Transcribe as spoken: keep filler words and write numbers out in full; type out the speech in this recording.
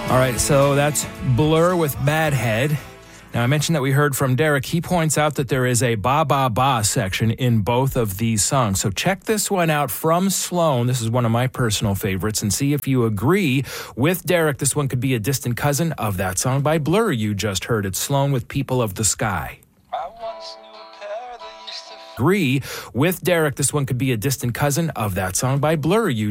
All right, so that's Blur with Bad Head. Now, I mentioned that we heard from Derek. He points out that there is a ba ba ba section in both of these songs. So check this one out from Sloan. This is one of my personal favorites, and see if you agree with Derek. This one could be a distant cousin of that song by Blur you just heard. It's Sloan with People of the Sky. I once knew a pair that used to agree with Derek. This one could be a distant cousin of that song by Blur you